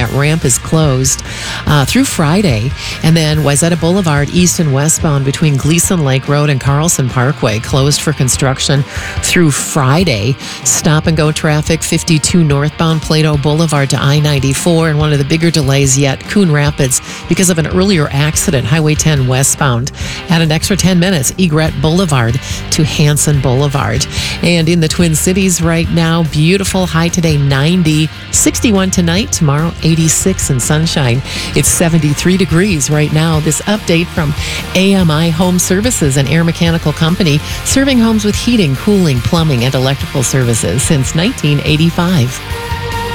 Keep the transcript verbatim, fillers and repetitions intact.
That ramp is closed uh, through Friday. And then Wayzata Boulevard, east and westbound between Gleason Lake Road and Carlson Parkway, closed for construction through Friday. Stop and go traffic, fifty-two northbound Plato Boulevard to I ninety-four. And one of the bigger delays yet, Coon Rapids, because of an earlier accident, Highway ten westbound. Add an extra ten minutes, Egret Boulevard to Hanson Boulevard. And in the Twin Cities right now, beautiful, high today ninety, sixty-one tonight, tomorrow eighty-six and sunshine. It's seventy-three degrees right now. This update from A M I Home Services, an air mechanical company serving homes with heating, cooling, plumbing, and electrical services since nineteen eighty-five.